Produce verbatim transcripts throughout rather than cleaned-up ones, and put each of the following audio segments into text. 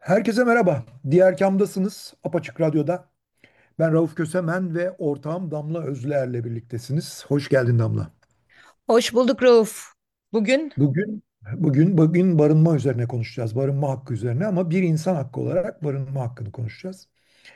Herkese merhaba. Diğer kamdasınız. Apaçık Radyo'da. Ben Rauf Kösemen ve ortağım Damla Özler'le birliktesiniz. Hoş geldin Damla. Hoş bulduk Rauf. Bugün Bugün bugün bugün barınma üzerine konuşacağız. Barınma hakkı üzerine ama bir insan hakkı olarak barınma hakkını konuşacağız.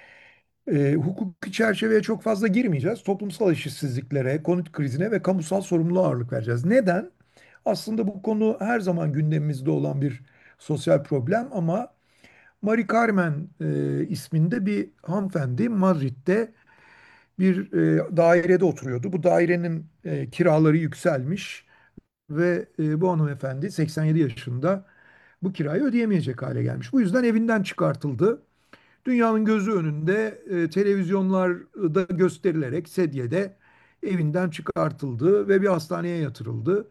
Ee, hukuki çerçeveye çok fazla girmeyeceğiz. Toplumsal eşitsizliklere, konut krizine ve kamusal sorumluluğa ağırlık vereceğiz. Neden? Aslında bu konu her zaman gündemimizde olan bir sosyal problem ama Mari Carmen e, isminde bir hanımefendi Madrid'de bir e, dairede oturuyordu. Bu dairenin e, kiraları yükselmiş ve e, bu hanımefendi seksen yedi yaşında bu kirayı ödeyemeyecek hale gelmiş. Bu yüzden evinden çıkartıldı. Dünyanın gözü önünde e, televizyonlarda gösterilerek sedyede evinden çıkartıldı ve bir hastaneye yatırıldı.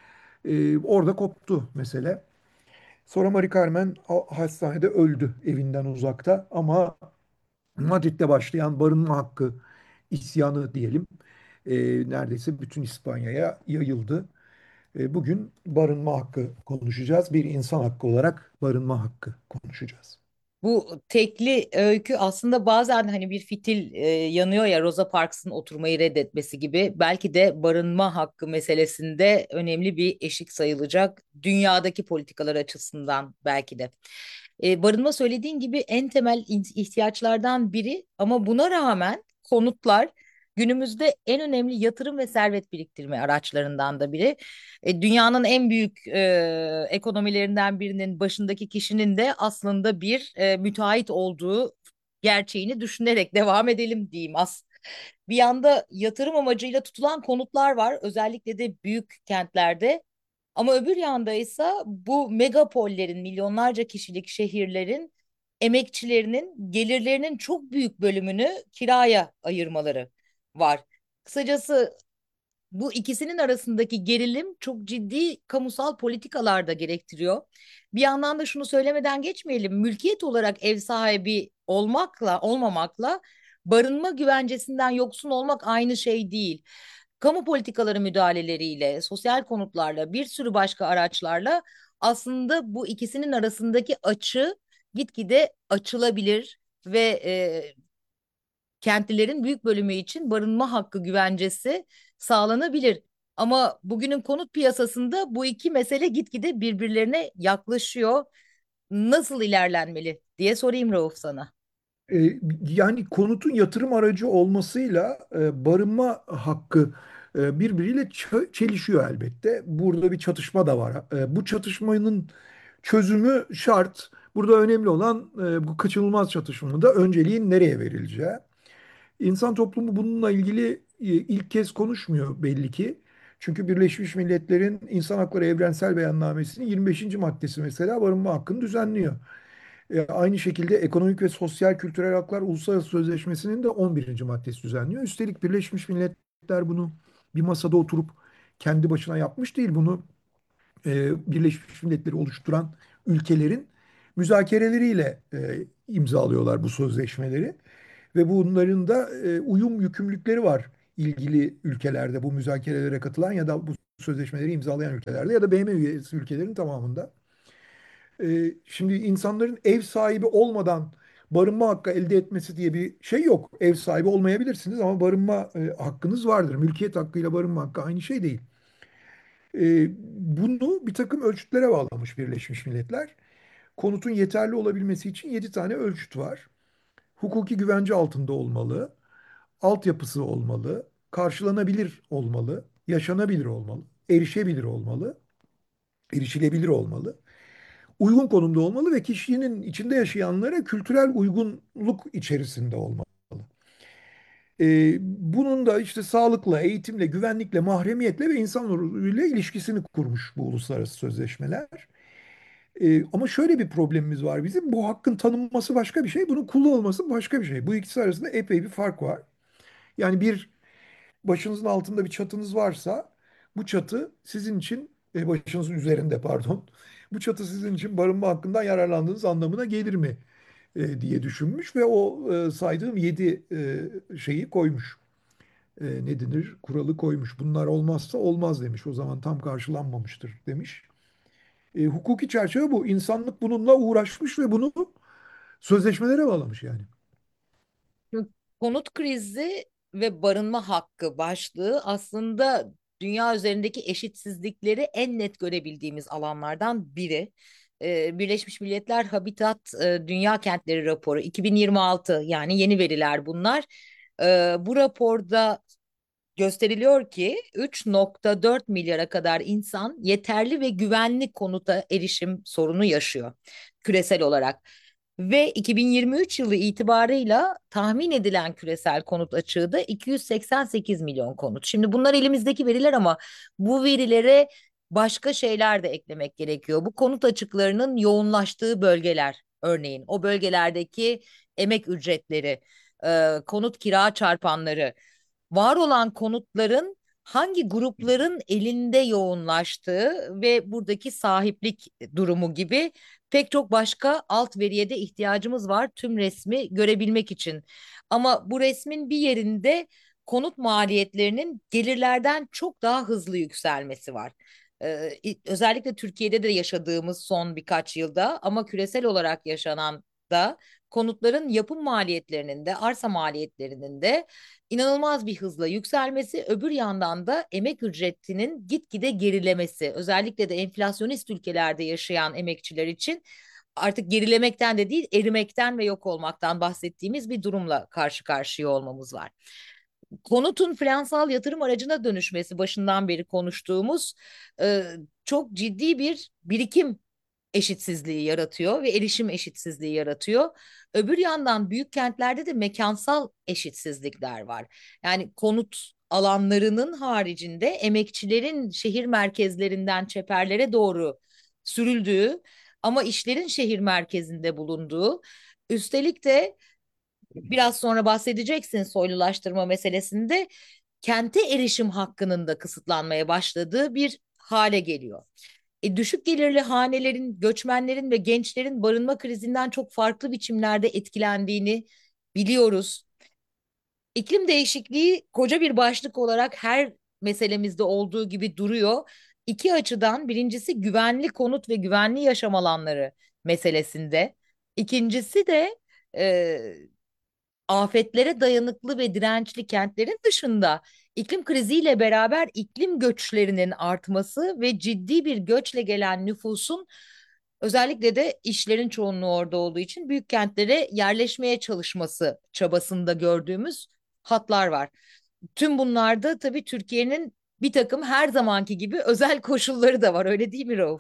E, orada koptu mesele. Sonra Mari Carmen ha- hastanede öldü evinden uzakta ama Madrid'de başlayan barınma hakkı isyanı diyelim e, neredeyse bütün İspanya'ya yayıldı. E, bugün barınma hakkı konuşacağız. Bir insan hakkı olarak barınma hakkı konuşacağız. bu tekli öykü aslında bazen hani bir fitil e, yanıyor ya Rosa Parks'ın oturmayı reddetmesi gibi belki de barınma hakkı meselesinde önemli bir eşik sayılacak dünyadaki politikalar açısından belki de. E, barınma söylediğin gibi en temel in- ihtiyaçlardan biri ama buna rağmen konutlar günümüzde en önemli yatırım ve servet biriktirme araçlarından da biri. E, dünyanın en büyük e, ekonomilerinden birinin başındaki kişinin de aslında bir e, müteahhit olduğu gerçeğini düşünerek devam edelim diyeyim. As bir yanda yatırım amacıyla tutulan konutlar var, özellikle de büyük kentlerde. Ama öbür yanda ise bu megapollerin, milyonlarca kişilik şehirlerin emekçilerinin gelirlerinin çok büyük bölümünü kiraya ayırmaları var. Kısacası bu ikisinin arasındaki gerilim çok ciddi kamusal politikalar da gerektiriyor. Bir yandan da şunu söylemeden geçmeyelim. Mülkiyet olarak ev sahibi olmakla olmamakla barınma güvencesinden yoksun olmak aynı şey değil. Kamu politikaları müdahaleleriyle, sosyal konutlarla, bir sürü başka araçlarla aslında bu ikisinin arasındaki açı gitgide açılabilir ve e, kentlilerin büyük bölümü için barınma hakkı güvencesi sağlanabilir. Ama bugünün konut piyasasında bu iki mesele gitgide birbirlerine yaklaşıyor. Nasıl ilerlenmeli diye sorayım Rauf sana. E, yani konutun yatırım aracı olmasıyla e, barınma hakkı e, birbiriyle ç- çelişiyor elbette. Burada bir çatışma da var. E, bu çatışmanın çözümü şart. Burada önemli olan e, bu kaçınılmaz çatışmada önceliğin nereye verileceği. İnsan toplumu bununla ilgili e, ilk kez konuşmuyor belli ki. Çünkü Birleşmiş Milletler'in İnsan Hakları Evrensel Beyannamesi'nin yirmi beşinci maddesi mesela barınma hakkını düzenliyor. E, aynı şekilde Ekonomik ve Sosyal Kültürel Haklar Uluslararası Sözleşmesi'nin de on birinci maddesi düzenliyor. Üstelik Birleşmiş Milletler bunu bir masada oturup kendi başına yapmış değil. Bunu e, Birleşmiş Milletler'i oluşturan ülkelerin müzakereleriyle e, imzalıyorlar bu sözleşmeleri. Ve bunların da e, uyum yükümlülükleri var ilgili ülkelerde, bu müzakerelere katılan ya da bu sözleşmeleri imzalayan ülkelerde ya da B M üyesi ülkelerin tamamında. E, şimdi insanların ev sahibi olmadan barınma hakkı elde etmesi diye bir şey yok. Ev sahibi olmayabilirsiniz ama barınma e, hakkınız vardır. Mülkiyet hakkıyla barınma hakkı aynı şey değil. E, bunu bir takım ölçütlere bağlamış Birleşmiş Milletler. Konutun yeterli olabilmesi için yedi tane ölçüt var. Hukuki güvence altında olmalı, altyapısı olmalı, karşılanabilir olmalı, yaşanabilir olmalı, erişebilir olmalı, erişilebilir olmalı, uygun konumda olmalı ve kişinin içinde yaşayanlara kültürel uygunluk içerisinde olmalı. Ee, bunun da işte sağlıkla, eğitimle, güvenlikle, mahremiyetle ve insan onuruyla ilişkisini kurmuş bu uluslararası sözleşmeler. Ee, ama şöyle bir problemimiz var bizim. Bu hakkın tanınması başka bir şey, bunun kullanılması başka bir şey. Bu ikisi arasında epey bir fark var. Yani bir başınızın altında bir çatınız varsa bu çatı sizin için e, başınızın üzerinde pardon. Bu çatı sizin için barınma hakkından yararlandığınız anlamına gelir mi e, diye düşünmüş ve o e, saydığım yedi e, şeyi koymuş. E, ne denir? Kuralı koymuş. Bunlar olmazsa olmaz demiş. O zaman tam karşılanmamıştır demiş. E, hukuki çerçeve bu. İnsanlık bununla uğraşmış ve bunu Sözleşmelere bağlamış yani. Çünkü konut krizi ve barınma hakkı başlığı aslında dünya üzerindeki eşitsizlikleri en net görebildiğimiz alanlardan biri. Ee, Birleşmiş Milletler Habitat e, Dünya Kentleri raporu iki bin yirmi altı, yani yeni veriler bunlar. Ee, bu raporda gösteriliyor ki üç nokta dört milyara kadar insan yeterli ve güvenli konuta erişim sorunu yaşıyor küresel olarak. Ve iki bin yirmi üç yılı itibarıyla tahmin edilen küresel konut açığı da iki yüz seksen sekiz milyon konut. Şimdi bunlar elimizdeki veriler ama bu verilere başka şeyler de eklemek gerekiyor. Bu konut açıklarının yoğunlaştığı bölgeler, örneğin o bölgelerdeki emek ücretleri, e, konut kira çarpanları, var olan konutların hangi grupların elinde yoğunlaştığı ve buradaki sahiplik durumu gibi pek çok başka alt veriye de ihtiyacımız var tüm resmi görebilmek için. Ama bu resmin bir yerinde konut maliyetlerinin gelirlerden çok daha hızlı yükselmesi var. Ee, özellikle Türkiye'de de yaşadığımız son birkaç yılda, ama küresel olarak yaşanan da konutların yapım maliyetlerinin de arsa maliyetlerinin de inanılmaz bir hızla yükselmesi, öbür yandan da emek ücretinin gitgide gerilemesi, özellikle de enflasyonist ülkelerde yaşayan emekçiler için artık gerilemekten de değil, erimekten ve yok olmaktan bahsettiğimiz bir durumla karşı karşıya olmamız var. Konutun finansal yatırım aracına dönüşmesi, başından beri konuştuğumuz, e, çok ciddi bir birikim eşitsizliği yaratıyor ve erişim eşitsizliği yaratıyor. Öbür yandan büyük kentlerde de mekansal eşitsizlikler var. Yani konut alanlarının haricinde emekçilerin şehir merkezlerinden çeperlere doğru sürüldüğü ama işlerin şehir merkezinde bulunduğu, üstelik de biraz sonra bahsedeceksin soylulaştırma meselesinde kente erişim hakkının da kısıtlanmaya başladığı bir hale geliyor. E, düşük gelirli hanelerin, göçmenlerin ve gençlerin barınma krizinden çok farklı biçimlerde etkilendiğini biliyoruz. İklim değişikliği koca bir başlık olarak her meselemizde olduğu gibi duruyor. İki açıdan: birincisi güvenli konut ve güvenli yaşam alanları meselesinde. İkincisi de e, afetlere dayanıklı ve dirençli kentlerin dışında iklim kriziyle beraber iklim göçlerinin artması ve ciddi bir göçle gelen nüfusun, özellikle de işlerin çoğunluğu orada olduğu için büyük kentlere yerleşmeye çalışması çabasında gördüğümüz hatlar var. Tüm bunlarda tabii Türkiye'nin bir takım her zamanki gibi özel koşulları da var, öyle değil mi Rauf?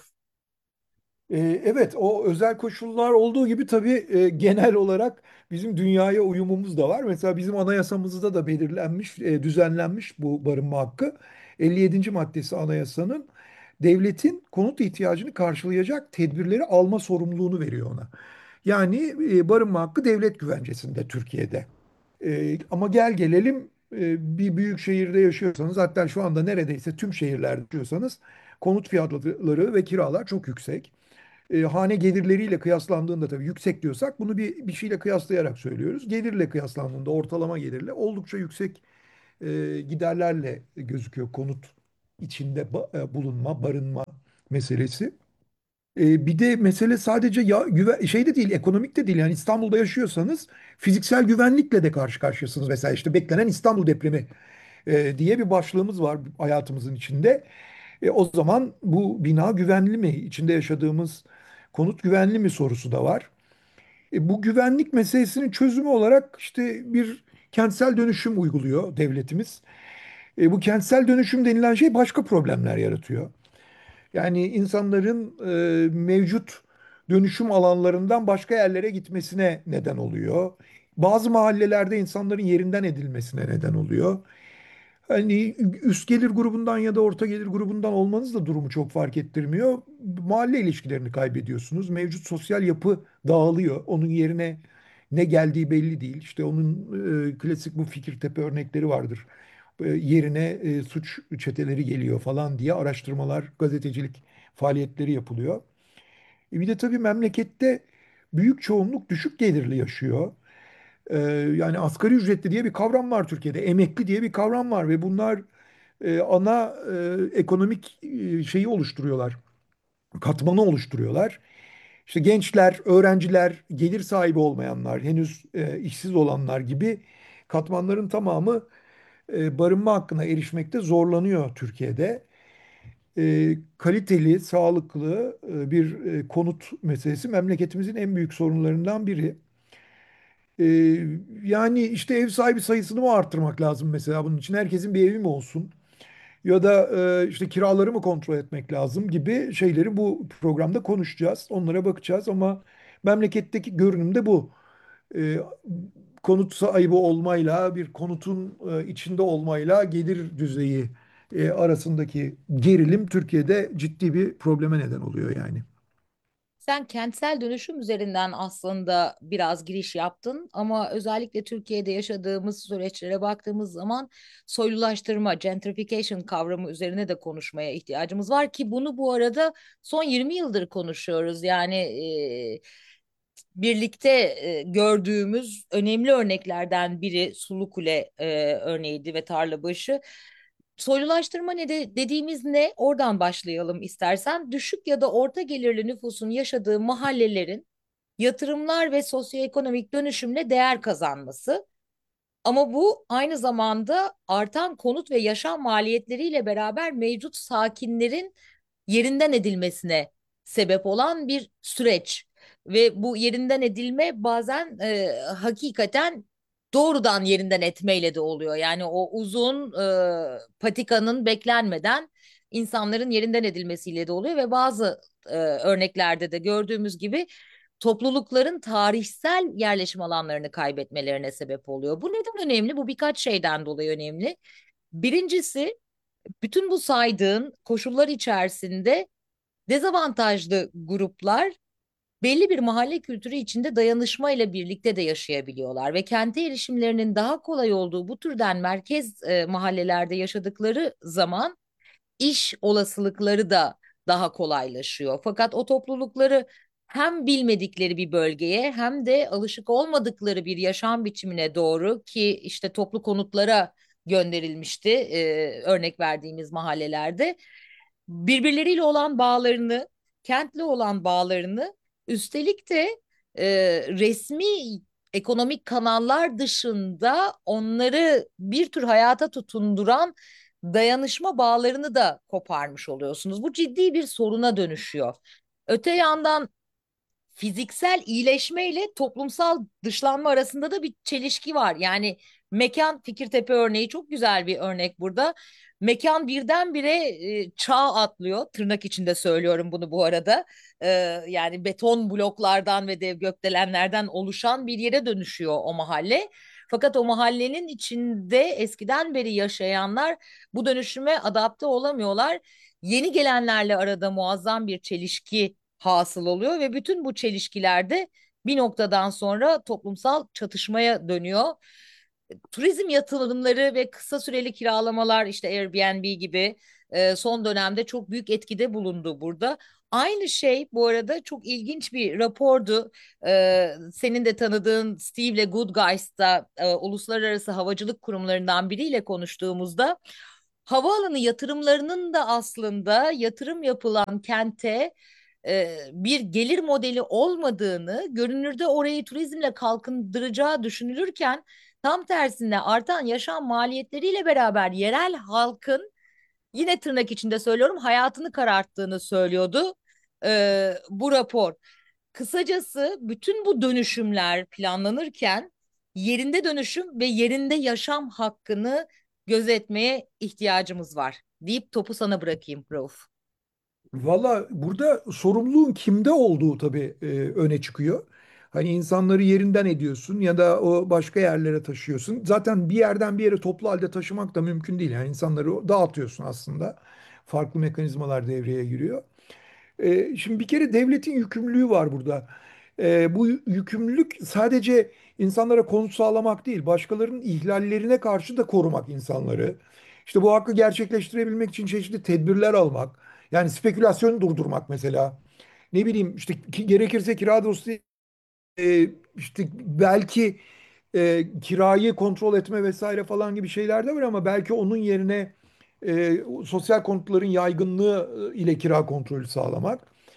Ee, Evet, o özel koşullar olduğu gibi tabii e, genel olarak bizim dünyaya uyumumuz da var. Mesela bizim anayasamızda da belirlenmiş, e, düzenlenmiş bu barınma hakkı. elli yedinci maddesi anayasanın devletin konut ihtiyacını karşılayacak tedbirleri alma sorumluluğunu veriyor ona. Yani e, barınma hakkı devlet güvencesinde Türkiye'de. E, ama gel gelelim, e, bir büyük şehirde yaşıyorsanız, hatta şu anda neredeyse tüm şehirlerde yaşıyorsanız konut fiyatları ve kiralar çok yüksek. E, hane gelirleriyle kıyaslandığında, tabii yüksek diyorsak bunu bir, bir şeyle kıyaslayarak söylüyoruz. Gelirle kıyaslandığında, ortalama gelirle oldukça yüksek e, giderlerle gözüküyor konut içinde ba- e, bulunma, barınma meselesi. E, bir de mesele sadece ya, güve, şey de değil, ekonomik de değil. Yani İstanbul'da yaşıyorsanız fiziksel güvenlikle de karşı karşıyasınız. Mesela işte beklenen İstanbul depremi e, diye bir başlığımız var hayatımızın içinde. E, o zaman bu bina güvenli mi? İçinde yaşadığımız konut güvenli mi sorusu da var. E, bu güvenlik meselesinin çözümü olarak işte bir kentsel dönüşüm uyguluyor devletimiz. E, bu kentsel dönüşüm denilen şey başka problemler yaratıyor. Yani insanların e, mevcut dönüşüm alanlarından başka yerlere gitmesine neden oluyor. Bazı mahallelerde insanların yerinden edilmesine neden oluyor. Hani üst gelir grubundan ya da orta gelir grubundan olmanız da durumu çok fark ettirmiyor. Mahalle ilişkilerini kaybediyorsunuz. Mevcut sosyal yapı dağılıyor. Onun yerine ne geldiği belli değil. İşte onun e, klasik bu Fikirtepe örnekleri vardır. E, yerine e, suç çeteleri geliyor falan diye araştırmalar, gazetecilik faaliyetleri yapılıyor. E, bir de tabii memlekette büyük çoğunluk düşük gelirli yaşıyor. Ee, yani asgari ücretli diye bir kavram var Türkiye'de. Emekli diye bir kavram var ve bunlar e, ana e, ekonomik e, şeyi oluşturuyorlar. Katmanı oluşturuyorlar. İşte gençler, öğrenciler, gelir sahibi olmayanlar, henüz e, işsiz olanlar gibi katmanların tamamı e, barınma hakkına erişmekte zorlanıyor Türkiye'de. E, kaliteli, sağlıklı e, bir e, konut meselesi memleketimizin en büyük sorunlarından biri. E, Yani işte ev sahibi sayısını mı arttırmak lazım mesela bunun için? Herkesin bir evi mi olsun? Ya da e, işte kiraları mı kontrol etmek lazım gibi şeyleri bu programda konuşacağız. Onlara bakacağız ama memleketteki görünüm de bu. E, Konut sahibi olmayla bir konutun e, içinde olmayla gelir düzeyi e, arasındaki gerilim Türkiye'de ciddi bir probleme neden oluyor yani. Sen kentsel dönüşüm üzerinden aslında biraz giriş yaptın ama özellikle Türkiye'de yaşadığımız süreçlere baktığımız zaman soylulaştırma, gentrification kavramı üzerine de konuşmaya ihtiyacımız var ki bunu bu arada son yirmi yıldır konuşuyoruz. Yani e, birlikte e, gördüğümüz önemli örneklerden biri Sulukule e, örneğiydi ve Tarlabaşı. Soylulaştırma ne de dediğimiz ne? Oradan başlayalım istersen. Düşük ya da orta gelirli nüfusun yaşadığı mahallelerin yatırımlar ve sosyoekonomik dönüşümle değer kazanması. Ama bu aynı zamanda artan konut ve yaşam maliyetleriyle beraber mevcut sakinlerin yerinden edilmesine sebep olan bir süreç. Ve bu yerinden edilme bazen e, hakikaten doğrudan yerinden etmeyle de oluyor. Yani o uzun e, patikanın beklenmeden insanların yerinden edilmesiyle de oluyor ve bazı e, örneklerde de gördüğümüz gibi toplulukların tarihsel yerleşim alanlarını kaybetmelerine sebep oluyor. Bu neden önemli? Bu birkaç şeyden dolayı önemli. Birincisi, bütün bu saydığın koşullar içerisinde dezavantajlı gruplar belli bir mahalle kültürü içinde dayanışma ile birlikte de yaşayabiliyorlar ve kente erişimlerinin daha kolay olduğu bu türden merkez e, mahallelerde yaşadıkları zaman iş olasılıkları da daha kolaylaşıyor. Fakat o toplulukları hem bilmedikleri bir bölgeye hem de alışık olmadıkları bir yaşam biçimine doğru ki işte toplu konutlara gönderilmişti e, örnek verdiğimiz mahallelerde birbirleriyle olan bağlarını, kentle olan bağlarını üstelik de e, resmi ekonomik kanallar dışında onları bir tür hayata tutunduran dayanışma bağlarını da koparmış oluyorsunuz. Bu ciddi bir soruna dönüşüyor. Öte yandan fiziksel iyileşme ile toplumsal dışlanma arasında da bir çelişki var. Yani mekan Fikirtepe örneği çok güzel bir örnek burada. Mekan birdenbire e, çağ atlıyor. Tırnak içinde söylüyorum bunu bu arada. E, Yani beton bloklardan ve dev gökdelenlerden oluşan bir yere dönüşüyor o mahalle. Fakat o mahallenin içinde eskiden beri yaşayanlar bu dönüşüme adapte olamıyorlar. Yeni gelenlerle arada muazzam bir çelişki hasıl oluyor ve bütün bu çelişkilerde bir noktadan sonra toplumsal çatışmaya dönüyor. Turizm yatırımları ve kısa süreli kiralamalar işte Airbnb gibi e, son dönemde çok büyük etkide bulundu burada. Aynı şey bu arada çok ilginç bir rapordu. Ee, senin de tanıdığın Steve'le Good Guys'ta e, uluslararası havacılık kurumlarından biriyle konuştuğumuzda havaalanı yatırımlarının da aslında yatırım yapılan kente e, bir gelir modeli olmadığını, görünürde orayı turizmle kalkındıracağı düşünülürken tam tersine artan yaşam maliyetleriyle beraber yerel halkın yine tırnak içinde söylüyorum hayatını kararttığını söylüyordu e, bu rapor. Kısacası bütün bu dönüşümler planlanırken yerinde dönüşüm ve yerinde yaşam hakkını gözetmeye ihtiyacımız var deyip topu sana bırakayım Rauf. Valla burada sorumluluğun kimde olduğu tabii e, öne çıkıyor. Hani insanları yerinden ediyorsun ya da o başka yerlere taşıyorsun. Zaten bir yerden bir yere toplu halde taşımak da mümkün değil. Yani insanları dağıtıyorsun aslında. Farklı mekanizmalar devreye giriyor. E, şimdi bir kere devletin yükümlülüğü var burada. E, bu yükümlülük sadece insanlara konut sağlamak değil, başkalarının ihlallerine karşı da korumak insanları. İşte bu hakkı gerçekleştirebilmek için çeşitli tedbirler almak. Yani spekülasyonu durdurmak mesela. Ne bileyim işte ki- gerekirse kira dostu e, işte belki e, kirayı kontrol etme vesaire falan gibi şeyler de var ama belki onun yerine e, sosyal konutların yaygınlığı e, ile kira kontrolü sağlamak.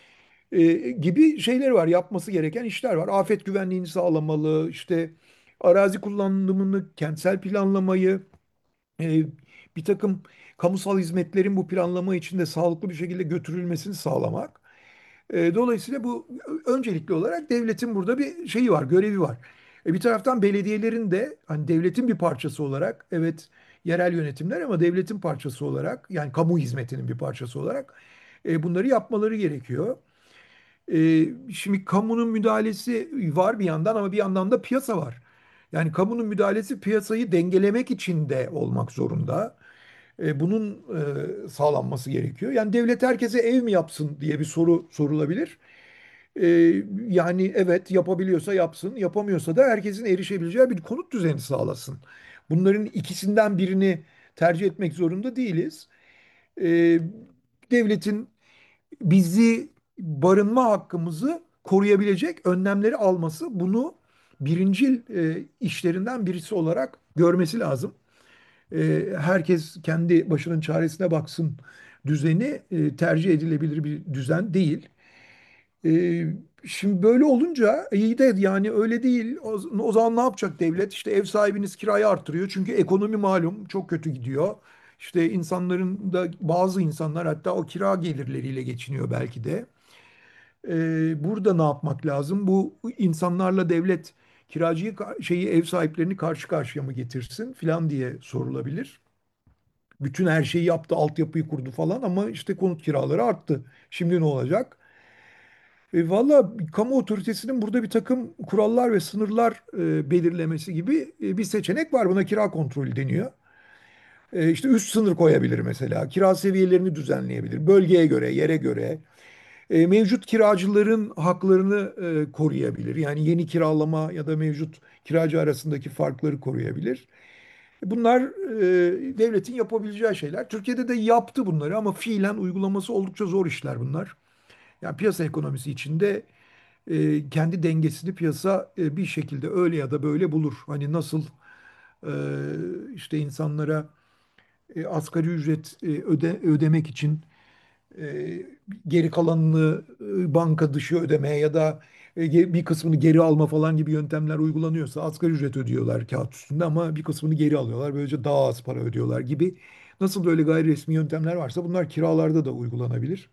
e, gibi şeyler var, yapması gereken işler var. Afet güvenliğini sağlamalı, işte arazi kullanımını, kentsel planlamayı, e, bir takım kamusal hizmetlerin bu planlama içinde sağlıklı bir şekilde götürülmesini sağlamak. E, dolayısıyla bu öncelikli olarak devletin burada bir şeyi var, görevi var. E, bir taraftan belediyelerin de hani devletin bir parçası olarak, evet yerel yönetimler ama devletin parçası olarak, yani kamu hizmetinin bir parçası olarak e, bunları yapmaları gerekiyor. E, Şimdi kamunun müdahalesi var bir yandan ama bir yandan da piyasa var. Yani kamunun müdahalesi piyasayı dengelemek için de olmak zorunda. E, bunun e, sağlanması gerekiyor. Yani devlet herkese ev mi yapsın diye bir soru sorulabilir. E, Yani evet, yapabiliyorsa yapsın, yapamıyorsa da herkesin erişebileceği bir konut düzeni sağlasın. Bunların ikisinden birini tercih etmek zorunda değiliz. E, Devletin bizi, barınma hakkımızı koruyabilecek önlemleri alması, bunu birincil e, işlerinden birisi olarak görmesi lazım. E, herkes kendi başının çaresine baksın düzeni e, tercih edilebilir bir düzen değil. E, Şimdi böyle olunca iyi de yani öyle değil. O, o zaman ne yapacak devlet? İşte ev sahibiniz kirayı artırıyor. Çünkü ekonomi malum çok kötü gidiyor. İşte insanların da, bazı insanlar hatta o kira gelirleriyle geçiniyor belki de. E, burada ne yapmak lazım? Bu insanlarla devlet kiracıyı, şeyi, ev sahiplerini karşı karşıya mı getirsin filan diye sorulabilir. Bütün her şeyi yaptı, altyapıyı kurdu falan ama işte konut kiraları arttı. Şimdi ne olacak? E, valla kamu otoritesinin burada bir takım kurallar ve sınırlar e, belirlemesi gibi e, bir seçenek var. Buna kira kontrolü deniyor. E, işte üst sınır koyabilir mesela. Kira seviyelerini düzenleyebilir. Bölgeye göre, yere göre. E, mevcut kiracıların haklarını e, koruyabilir. Yani yeni kiralama ya da mevcut kiracı arasındaki farkları koruyabilir. Bunlar e, devletin yapabileceği şeyler. Türkiye'de de yaptı bunları ama fiilen uygulaması oldukça zor işler bunlar. Yani piyasa ekonomisi içinde e, kendi dengesini piyasa e, bir şekilde öyle ya da böyle bulur. Hani nasıl e, işte insanlara e, asgari ücret e, öde, ödemek için e, geri kalanını e, banka dışı ödemeye ya da e, ge- bir kısmını geri alma falan gibi yöntemler uygulanıyorsa, asgari ücret ödüyorlar kağıt üstünde ama bir kısmını geri alıyorlar. Böylece daha az para ödüyorlar gibi. Nasıl böyle gayri resmi yöntemler varsa bunlar kiralarda da uygulanabilir.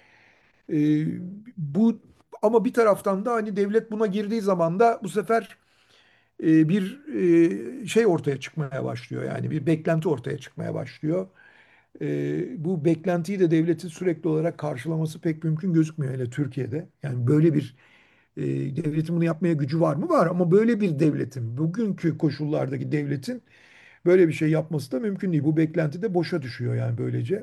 E, Bu ama bir taraftan da hani devlet buna girdiği zaman da bu sefer e, bir e, şey ortaya çıkmaya başlıyor. Yani bir beklenti ortaya çıkmaya başlıyor. E, bu beklentiyi de devletin sürekli olarak karşılaması pek mümkün gözükmüyor hele Türkiye'de. Yani böyle bir e, devletin bunu yapmaya gücü var mı? Var ama böyle bir devletin, bugünkü koşullardaki devletin böyle bir şey yapması da mümkün değil. Bu beklenti de boşa düşüyor yani böylece.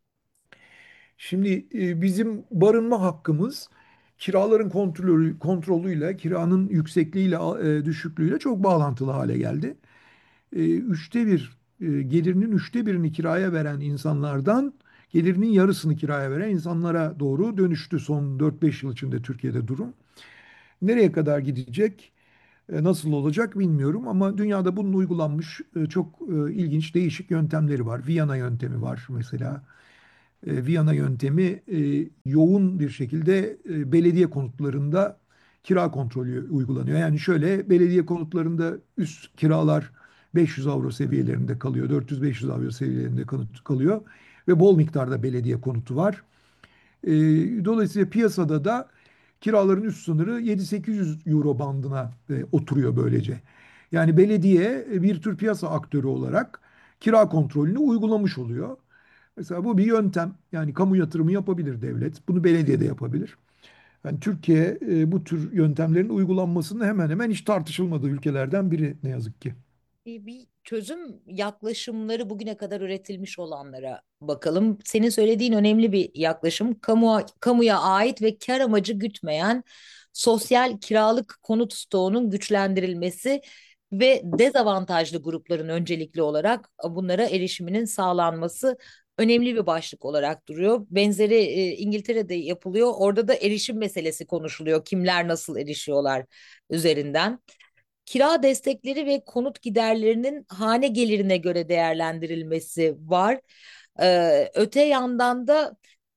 Şimdi e, bizim barınma hakkımız kiraların kontrolü, kontrolüyle, kiranın yüksekliğiyle, e, düşüklüğüyle çok bağlantılı hale geldi. E, üçte bir, e, gelirinin üçte birini kiraya veren insanlardan gelirinin yarısını kiraya veren insanlara doğru dönüştü son dört beş yıl içinde Türkiye'de durum. Nereye kadar gidecek, e, nasıl olacak bilmiyorum ama dünyada bunun uygulanmış e, çok e, ilginç değişik yöntemleri var. Viyana yöntemi var mesela. E, Viyana yöntemi e, yoğun bir şekilde e, belediye konutlarında kira kontrolü uygulanıyor. Yani şöyle, belediye konutlarında üst kiralar beş yüz avro seviyelerinde kalıyor, dört yüz beş yüz avro seviyelerinde kanıt- kalıyor ve bol miktarda belediye konutu var. E, Dolayısıyla piyasada da kiraların üst sınırı yedi sekiz yüz euro bandına e, oturuyor böylece. Yani belediye e, bir tür piyasa aktörü olarak kira kontrolünü uygulamış oluyor. Mesela bu bir yöntem. Yani kamu yatırımı yapabilir devlet. Bunu belediye de yapabilir. Yani Türkiye e, bu tür yöntemlerin uygulanmasının hemen hemen hiç tartışılmadığı ülkelerden biri ne yazık ki. Bir bir çözüm yaklaşımları bugüne kadar üretilmiş olanlara bakalım. Senin söylediğin önemli bir yaklaşım. Kamu, kamuya ait ve kar amacı gütmeyen sosyal kiralık konut stoğunun güçlendirilmesi ve dezavantajlı grupların öncelikli olarak bunlara erişiminin sağlanması önemli bir başlık olarak duruyor. Benzeri e, İngiltere'de yapılıyor. Orada da erişim meselesi konuşuluyor. Kimler nasıl erişiyorlar üzerinden. Kira destekleri ve konut giderlerinin hane gelirine göre değerlendirilmesi var. Ee, öte yandan da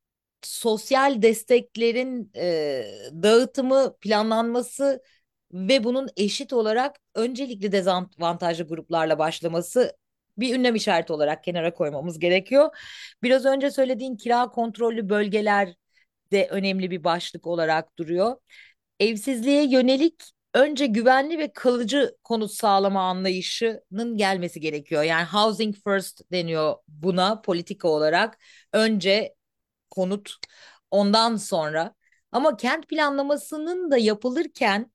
sosyal desteklerin e, dağıtımı, planlanması ve bunun eşit olarak öncelikli dezavantajlı gruplarla başlaması bir ünlem işareti olarak kenara koymamız gerekiyor. Biraz önce söylediğin kira kontrollü bölgeler de önemli bir başlık olarak duruyor. Evsizliğe yönelik önce güvenli ve kalıcı konut sağlama anlayışının gelmesi gerekiyor. Yani housing first deniyor buna politika olarak. Önce konut, ondan sonra. Ama kent planlamasının da yapılırken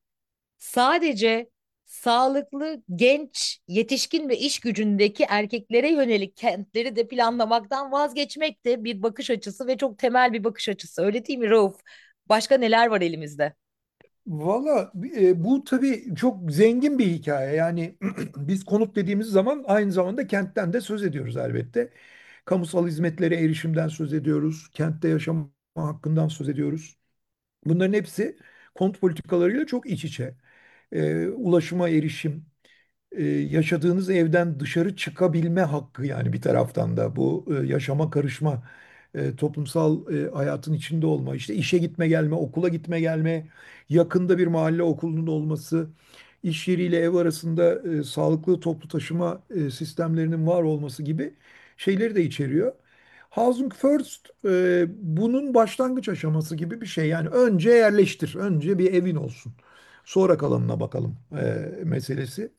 sadece sağlıklı, genç, yetişkin ve iş gücündeki erkeklere yönelik kentleri de planlamaktan vazgeçmek de bir bakış açısı ve çok temel bir bakış açısı. Öyle değil mi Rauf? Başka neler var elimizde? Valla e, bu tabii çok zengin bir hikaye. Yani biz konut dediğimiz zaman aynı zamanda kentten de söz ediyoruz elbette. Kamusal hizmetlere erişimden söz ediyoruz. Kentte yaşama hakkından söz ediyoruz. Bunların hepsi konut politikalarıyla çok iç içe. E, ulaşıma erişim, e, yaşadığınız evden dışarı çıkabilme hakkı, yani bir taraftan da bu e, yaşama karışma, e, toplumsal e, hayatın içinde olma, işte işe gitme gelme, okula gitme gelme, yakında bir mahalle okulunun olması, iş yeriyle ev arasında e, sağlıklı toplu taşıma e, sistemlerinin var olması gibi şeyleri de içeriyor. Housing First e, bunun başlangıç aşaması gibi bir şey. Yani önce yerleştir, önce bir evin olsun. Sonra kalanına bakalım e, meselesi.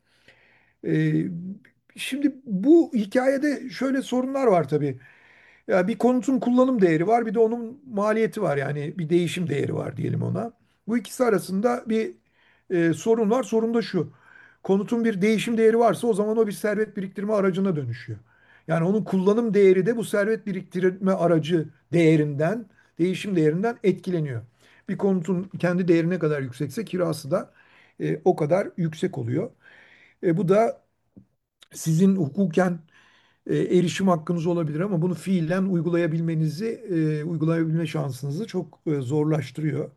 Ee, Şimdi bu hikayede şöyle sorunlar var tabii. Ya bir konutun kullanım değeri var, bir de onun maliyeti var. Yani bir değişim değeri var diyelim ona. Bu ikisi arasında bir e, sorun var. Sorun da şu. Konutun bir değişim değeri varsa o zaman o bir servet biriktirme aracına dönüşüyor. Yani onun kullanım değeri de bu servet biriktirme aracı değerinden, değişim değerinden etkileniyor. Bir konutun kendi değeri ne kadar yüksekse kirası da e, o kadar yüksek oluyor. E, bu da sizin hukuken e, erişim hakkınız olabilir ama bunu fiilen uygulayabilmenizi, e, uygulayabilme şansınızı çok e, zorlaştırıyor.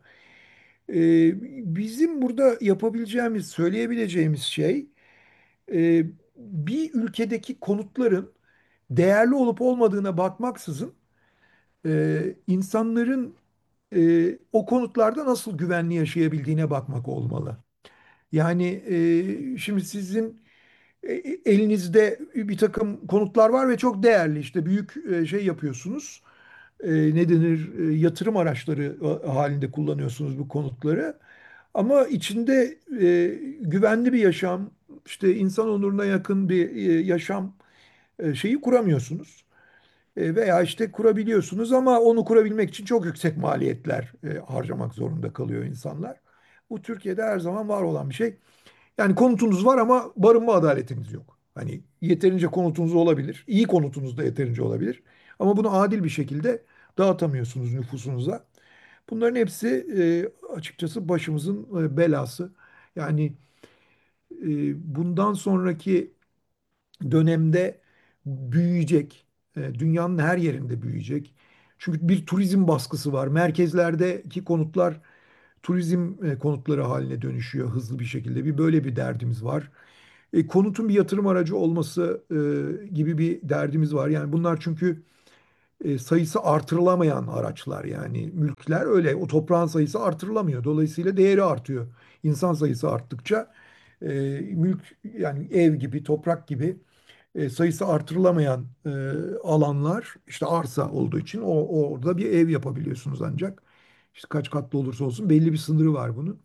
E, Bizim burada yapabileceğimiz, söyleyebileceğimiz şey, e, bir ülkedeki konutların değerli olup olmadığına bakmaksızın e, insanların e, o konutlarda nasıl güvenli yaşayabildiğine bakmak olmalı. Yani e, şimdi sizin e, elinizde bir takım konutlar var ve çok değerli, işte büyük e, şey yapıyorsunuz. E, ne denir? E, yatırım araçları e, halinde kullanıyorsunuz bu konutları. Ama içinde e, güvenli bir yaşam, işte insan onuruna yakın bir e, yaşam e, şeyi kuramıyorsunuz. E, veya işte kurabiliyorsunuz ama onu kurabilmek için çok yüksek maliyetler e, harcamak zorunda kalıyor insanlar. Bu Türkiye'de her zaman var olan bir şey. Yani konutunuz var ama barınma adaletiniz yok. Hani yeterince konutunuz olabilir. İyi konutunuz da yeterince olabilir. Ama bunu adil bir şekilde dağıtamıyorsunuz nüfusunuza. Bunların hepsi e, açıkçası başımızın e, belası. Yani e, bundan sonraki dönemde büyüyecek. E, dünyanın her yerinde büyüyecek. Çünkü bir turizm baskısı var. Merkezlerdeki konutlar turizm e, konutları haline dönüşüyor hızlı bir şekilde. Bir böyle bir derdimiz var. E, konutun bir yatırım aracı olması e, gibi bir derdimiz var. Yani bunlar çünkü e, sayısı artırılamayan araçlar, yani mülkler öyle. O toprağın sayısı artırılamıyor. Dolayısıyla değeri artıyor. İnsan sayısı arttıkça e, mülk, yani ev gibi, toprak gibi e, sayısı artırılamayan e, alanlar, işte arsa olduğu için o, o- orada bir ev yapabiliyorsunuz ancak. İşte kaç katlı olursa olsun belli bir sınırı var bunun.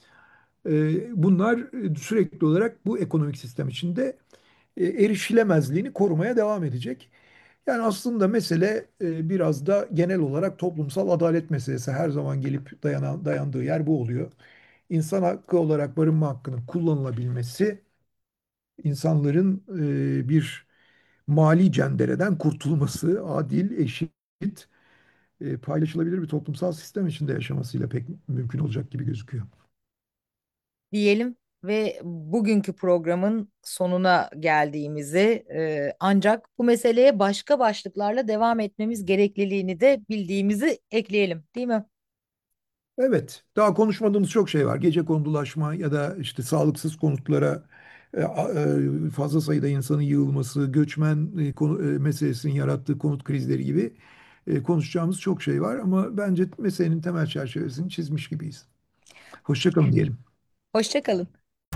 E, bunlar e, sürekli olarak bu ekonomik sistem içinde e, erişilemezliğini korumaya devam edecek. Yani aslında mesele e, biraz da genel olarak toplumsal adalet meselesi. Her zaman gelip dayanan, dayandığı yer bu oluyor. İnsan hakkı olarak barınma hakkının kullanılabilmesi, insanların e, bir mali cendereden kurtulması, adil, eşit, e, paylaşılabilir bir toplumsal sistem içinde yaşamasıyla pek mümkün olacak gibi gözüküyor. Diyelim ve bugünkü programın sonuna geldiğimizi e, ancak bu meseleye başka başlıklarla devam etmemiz gerekliliğini de bildiğimizi ekleyelim, değil mi? Evet, daha konuşmadığımız çok şey var. Gecekondulaşma ya da işte sağlıksız konutlara e, a- e, fazla sayıda insanın yığılması, göçmen e, konu, e, meselesinin yarattığı konut krizleri gibi e, konuşacağımız çok şey var ama bence meselenin temel çerçevesini çizmiş gibiyiz. Hoşça kalın diyelim. Hoşça kalın.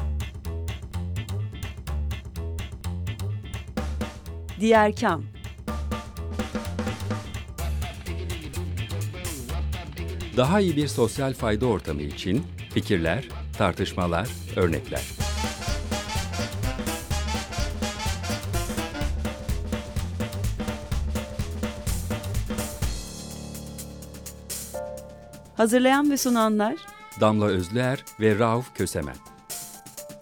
Diğer Kam. Daha iyi bir sosyal fayda ortamı için fikirler, tartışmalar, örnekler. Hazırlayan ve sunanlar Damla Özler ve Rauf Kösemen.